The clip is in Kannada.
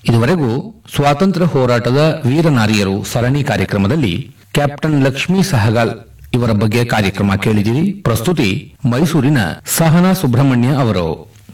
ಇದುವರೆಗೂ ಸ್ವಾತಂತ್ರ್ಯ ಹೋರಾಟದ ವೀರನಾರಿಯರು ಸರಣಿ ಕಾರ್ಯಕ್ರಮದಲ್ಲಿ ಕ್ಯಾಪ್ಟನ್ ಲಕ್ಷ್ಮೀ ಸಹಗಲ್ ಇವರ ಬಗ್ಗೆ ಕಾರ್ಯಕ್ರಮ ಕೇಳಿದಿರಿ. ಪ್ರಸ್ತುತಿ ಮೈಸೂರಿನ ಸಹನಾ ಸುಬ್ರಹ್ಮಣ್ಯ ಅವರು.